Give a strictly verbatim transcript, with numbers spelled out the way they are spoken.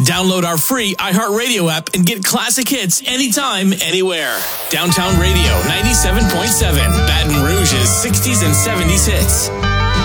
Download our free iHeartRadio app and get classic hits anytime, anywhere. Downtown Radio ninety-seven point seven, Baton Rouge's sixties and seventies hits.